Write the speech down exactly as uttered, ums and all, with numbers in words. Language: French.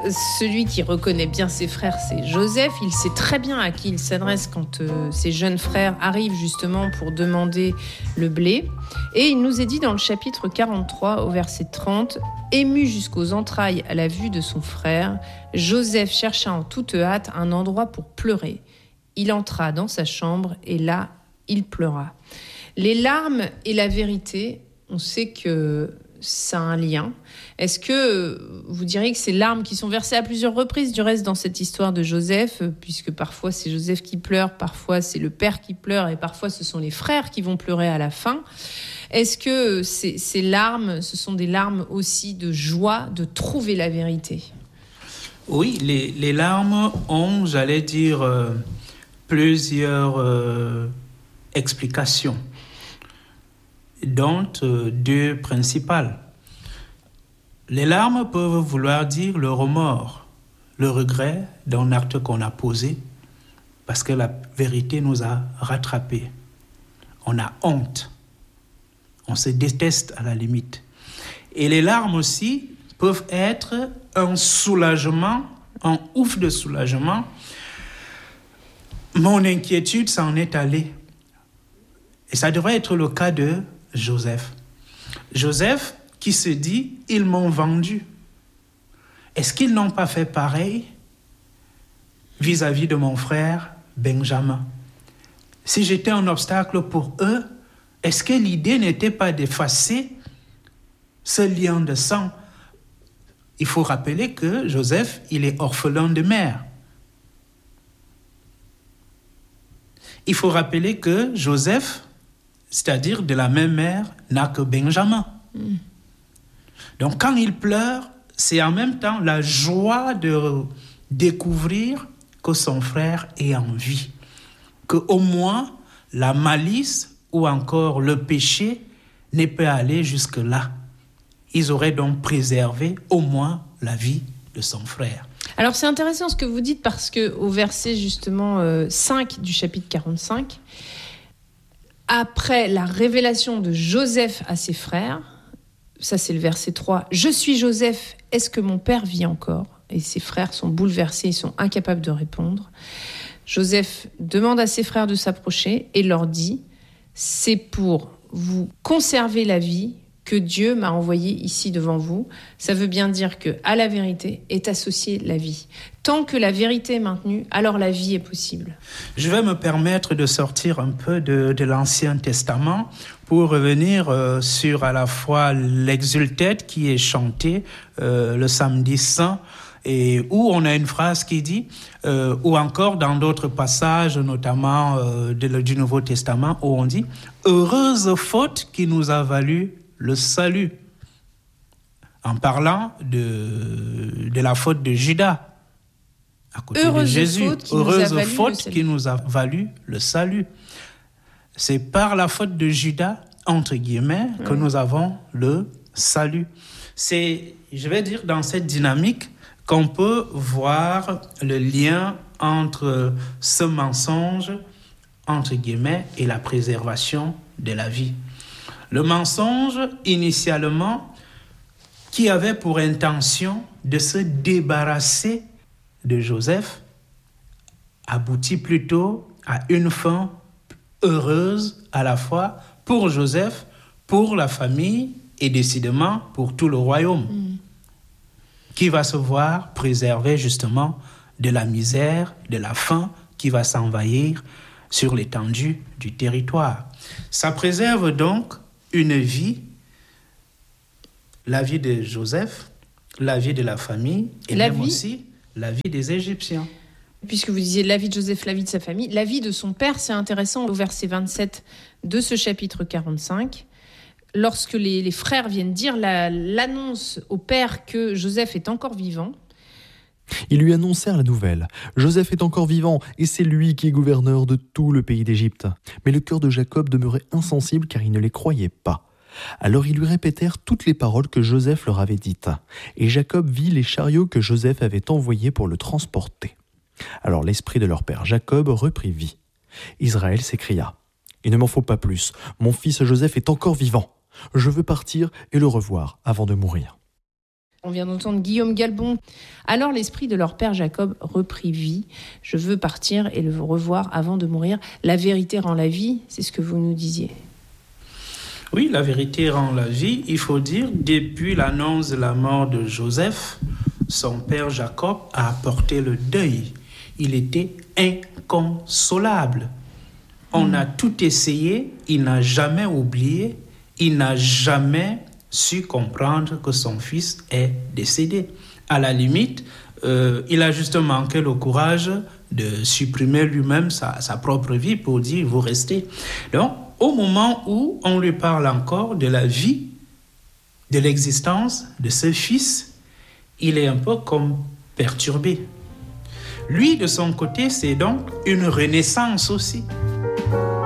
celui qui reconnaît bien ses frères, c'est Joseph. Il sait très bien à qui il s'adresse quand euh, ses jeunes frères arrivent justement pour demander le blé. Et il nous est dit dans le chapitre quarante-trois, au verset trente, « Ému jusqu'aux entrailles à la vue de son frère, Joseph chercha en toute hâte un endroit pour pleurer. Il entra dans sa chambre et là, il pleura. » Les larmes et la vérité, on sait que ça a un lien. Est-ce que vous diriez que ces larmes qui sont versées à plusieurs reprises du reste dans cette histoire de Joseph, puisque parfois c'est Joseph qui pleure, parfois c'est le père qui pleure et parfois ce sont les frères qui vont pleurer à la fin, est-ce que ces, ces larmes, ce sont des larmes aussi de joie de trouver la vérité ? Oui, les, les larmes ont, j'allais dire, euh, plusieurs euh, explications, dont euh, deux principales. Les larmes peuvent vouloir dire le remords, le regret d'un acte qu'on a posé parce que la vérité nous a rattrapés. On a honte. On se déteste à la limite. Et les larmes aussi peuvent être un soulagement, un ouf de soulagement. Mon inquiétude s'en est allée. Et ça devrait être le cas de Joseph. Joseph qui se dit, ils m'ont vendu. Est-ce qu'ils n'ont pas fait pareil vis-à-vis de mon frère Benjamin? Si j'étais un obstacle pour eux, est-ce que l'idée n'était pas d'effacer ce lien de sang? Il faut rappeler que Joseph, il est orphelin de mère. Il faut rappeler que Joseph, c'est-à-dire de la même mère, n'a que Benjamin. Mm. Donc quand il pleure, c'est en même temps la joie de découvrir que son frère est en vie, qu'au moins la malice ou encore le péché ne peut aller jusque-là. Ils auraient donc préservé au moins la vie de son frère. Alors c'est intéressant ce que vous dites parce qu'au verset justement euh, cinq du chapitre quarante-cinq, après la révélation de Joseph à ses frères, ça c'est le verset trois, « Je suis Joseph, est-ce que mon père vit encore ?» Et ses frères sont bouleversés, ils sont incapables de répondre. Joseph demande à ses frères de s'approcher et leur dit « C'est pour vous conserver la vie que Dieu m'a envoyé ici devant vous. » Ça veut bien dire qu'à la vérité est associée la vie. Tant que la vérité est maintenue, alors la vie est possible. Je vais me permettre de sortir un peu de, de l'Ancien Testament pour revenir euh, sur à la fois l'exultète qui est chanté euh, le samedi saint, et où on a une phrase qui dit, euh, ou encore dans d'autres passages, notamment euh, de, du Nouveau Testament, où on dit « Heureuse faute qui nous a valu le salut », en parlant de, de la faute de Judas. À côté heureuse de Jésus, faute qui heureuse nous a valu faute qui nous a valu le salut. C'est par la faute de Judas, entre guillemets, mmh. que nous avons le salut. C'est, je vais dire, dans cette dynamique qu'on peut voir le lien entre ce mensonge, entre guillemets, et la préservation de la vie. Le mensonge, initialement, qui avait pour intention de se débarrasser de Joseph, aboutit plutôt à une fin heureuse à la fois pour Joseph, pour la famille et décidément pour tout le royaume, mmh. qui va se voir préservé justement de la misère, de la faim qui va s'envahir sur l'étendue du territoire. Ça préserve donc une vie, la vie de Joseph, la vie de la famille et la même vie... aussi la vie des Égyptiens. Puisque vous disiez la vie de Joseph, la vie de sa famille, la vie de son père, c'est intéressant au verset vingt-sept de ce chapitre quarante-cinq. Lorsque les, les frères viennent dire la, l'annonce au père que Joseph est encore vivant. Ils lui annoncèrent la nouvelle. Joseph est encore vivant et c'est lui qui est gouverneur de tout le pays d'Égypte. Mais le cœur de Jacob demeurait insensible car il ne les croyait pas. Alors ils lui répétèrent toutes les paroles que Joseph leur avait dites. Et Jacob vit les chariots que Joseph avait envoyés pour le transporter. Alors l'esprit de leur père Jacob reprit vie. Israël s'écria « Il ne m'en faut pas plus. Mon fils Joseph est encore vivant. Je veux partir et le revoir avant de mourir. » On vient d'entendre Guillaume Galbon. Alors l'esprit de leur père Jacob reprit vie. Je veux partir et le revoir avant de mourir. La vérité rend la vie, c'est ce que vous nous disiez. Oui, la vérité rend la vie. Il faut dire, depuis l'annonce de la mort de Joseph, son père Jacob a apporté le deuil. Il était inconsolable. On mmh. a tout essayé, il n'a jamais oublié, il n'a jamais su comprendre que son fils est décédé. À la limite, euh, il a juste manqué le courage de supprimer lui-même sa, sa propre vie pour dire « vous restez ». Donc, au moment où on lui parle encore de la vie, de l'existence de ce fils, il est un peu comme perturbé. Lui, de son côté, c'est donc une renaissance aussi.